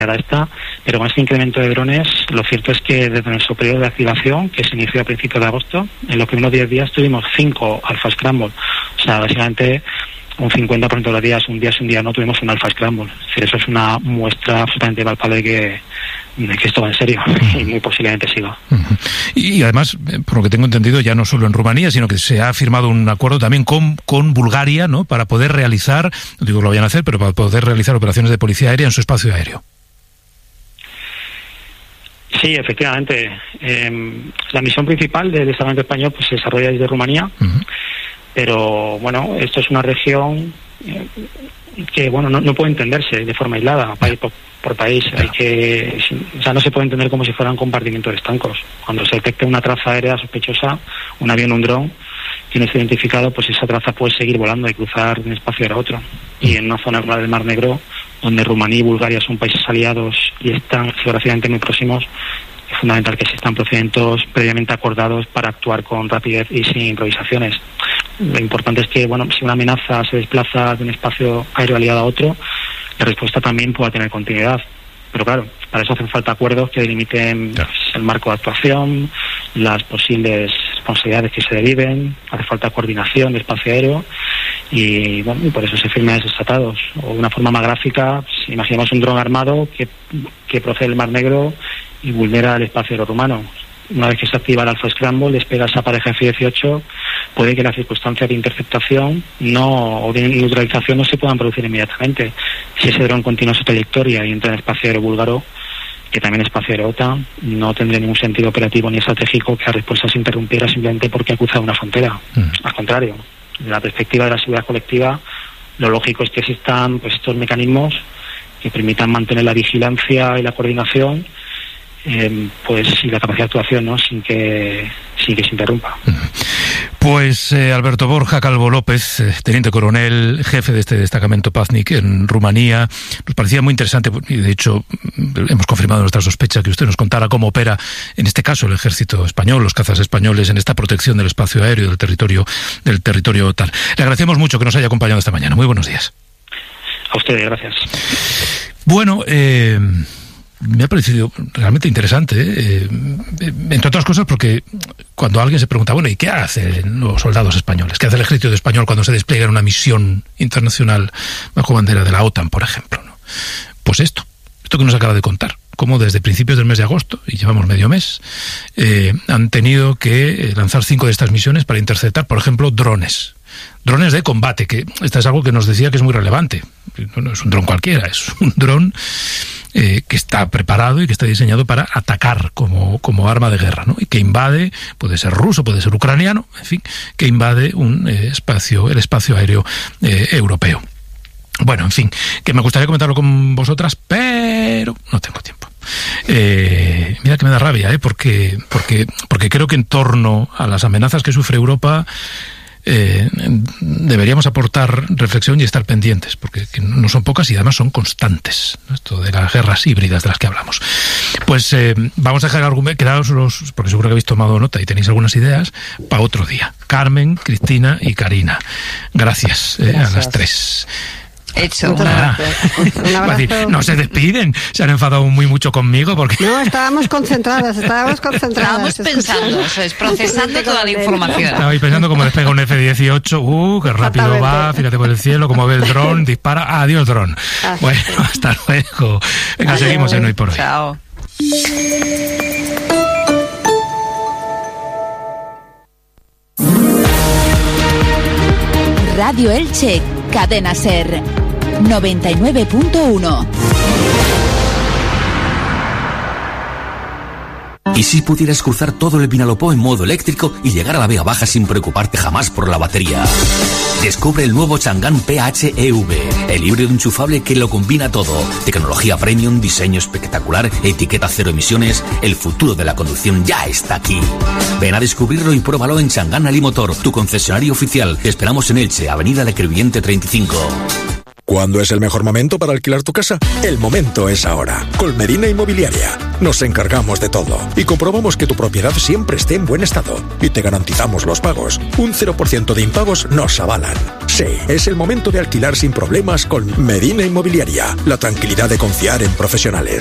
esta, pero con este incremento de drones, lo cierto es que desde nuestro periodo de activación, que se inició a principios de agosto, en los primeros 10 días tuvimos 5 Alpha Scramble. O sea, básicamente un 50% de los días, un día no tuvimos un Alpha Scramble. Es decir, eso es una muestra absolutamente palpable de que esto va en serio y muy posiblemente siga. Y además, por lo que tengo entendido, ya no solo en Rumanía, sino que se ha firmado un acuerdo también con Bulgaria, ¿no?, para poder realizar, no digo que lo vayan a hacer, pero para poder realizar operaciones de policía aérea en su espacio aéreo. Sí, efectivamente. La misión principal del Estado español pues se desarrolla desde Rumanía, pero bueno, esto es una región que bueno no puede entenderse de forma aislada, país por país. No se puede entender como si fuera un compartimiento de estancos. Cuando se detecte una traza aérea sospechosa, un avión o un dron que no esté identificado, pues esa traza puede seguir volando y cruzar de un espacio a otro. Y en una zona como la del Mar Negro, donde Rumanía y Bulgaria son países aliados y están geográficamente muy próximos, es fundamental que existan procedimientos previamente acordados para actuar con rapidez y sin improvisaciones. Lo importante es que, bueno, si una amenaza se desplaza de un espacio aéreo aliado a otro, la respuesta también pueda tener continuidad. Pero claro, para eso hacen falta acuerdos que delimiten el marco de actuación, las posibles responsabilidades que se deriven, hace falta coordinación del espacio aéreo y bueno, y por eso se firman esos tratados. O de una forma más gráfica, si imaginamos un dron armado que procede del Mar Negro y vulnera el espacio aéreo rumano. Una vez que se activa el Alpha Scramble, despega esa pareja F-18, puede que las circunstancias de interceptación o de neutralización no se puedan producir inmediatamente. Si ese dron continúa su trayectoria y entra en el espacio aéreo búlgaro, que también es espacio aéreo OTAN, no tendría ningún sentido operativo ni estratégico que la respuesta se interrumpiera simplemente porque ha cruzado una frontera. Al contrario, desde la perspectiva de la seguridad colectiva, lo lógico es que existan pues estos mecanismos que permitan mantener la vigilancia y la coordinación y la capacidad de actuación, ¿no?, sin que se interrumpa. Pues Alberto Borja Calvo López, teniente coronel, jefe de este destacamento Paznik en Rumanía, nos parecía muy interesante y de hecho hemos confirmado nuestra sospecha que usted nos contara cómo opera en este caso el ejército español, los cazas españoles en esta protección del espacio aéreo del territorio OTAN. Le agradecemos mucho que nos haya acompañado esta mañana. Muy buenos días. A ustedes, gracias. Bueno, me ha parecido realmente interesante, entre otras cosas porque cuando alguien se pregunta, bueno, ¿y qué hacen los soldados españoles? ¿Qué hace el ejército español cuando se despliega en una misión internacional bajo bandera de la OTAN, por ejemplo, ¿no? Pues esto que nos acaba de contar, cómo desde principios del mes de agosto, y llevamos medio mes, han tenido que lanzar 5 de estas misiones para interceptar, por ejemplo, drones de combate, que esto es algo que nos decía que es muy relevante. No es un dron cualquiera, es un dron que está preparado y que está diseñado para atacar como arma de guerra, ¿no? Y que invade, puede ser ruso, puede ser ucraniano, en fin, que invade el espacio aéreo europeo. Bueno, en fin, que me gustaría comentarlo con vosotras, pero no tengo tiempo. Mira que me da rabia, porque creo que en torno a las amenazas que sufre Europa deberíamos aportar reflexión y estar pendientes, porque no son pocas y además son constantes, ¿no? Esto de las guerras híbridas de las que hablamos. Pues vamos a dejar el argumento, quedaos porque seguro que habéis tomado nota y tenéis algunas ideas para otro día. Carmen, Cristina y Karina, gracias. A las 3. Hecho. Un abrazo. No se despiden, se han enfadado mucho conmigo porque... No, estábamos concentradas. Estábamos pensando, procesando toda la información. Estabais pensando cómo despega un F-18, qué rápido va, fíjate por el cielo, cómo ve el dron, dispara, adiós dron. Bueno, hasta luego. Venga, seguimos en Hoy por Hoy. Chao. Radio Elche, Cadena Ser, 99.1. ¿Y si pudieras cruzar todo el Vinalopó en modo eléctrico y llegar a la Vega Baja sin preocuparte jamás por la batería? Descubre el nuevo Chang'an PHEV, el híbrido enchufable que lo combina todo. Tecnología premium, diseño espectacular, etiqueta cero emisiones. El futuro de la conducción ya está aquí. Ven a descubrirlo y pruébalo en Chang'an Alimotor, tu concesionario oficial. Te esperamos en Elche, Avenida de Crevillente 35. ¿Cuándo es el mejor momento para alquilar tu casa? El momento es ahora. Colmedina Inmobiliaria. Nos encargamos de todo y comprobamos que tu propiedad siempre esté en buen estado. Y te garantizamos los pagos. Un 0% de impagos nos avalan. Sí, es el momento de alquilar sin problemas con Medina Inmobiliaria. La tranquilidad de confiar en profesionales.